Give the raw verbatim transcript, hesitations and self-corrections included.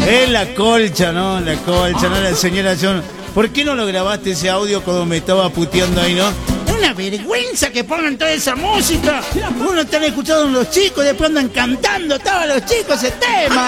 Es la colcha, ¿no? La colcha, ¿no? La señora John. ¿Por qué no lo grabaste ese audio cuando me estaba puteando ahí, no? Es una vergüenza que pongan toda esa música. Uno está escuchando a los chicos, después andan cantando todos los chicos ese tema.